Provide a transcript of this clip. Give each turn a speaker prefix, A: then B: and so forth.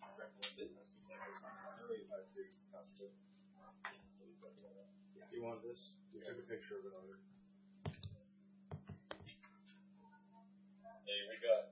A: business.
B: Do you want this? We took a picture of it already.
A: Hey, we got